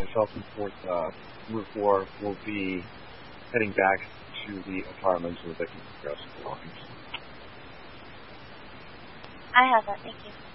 myself and Route 4 will be heading back to the apartments so that they can progress belongings. I have that, thank you.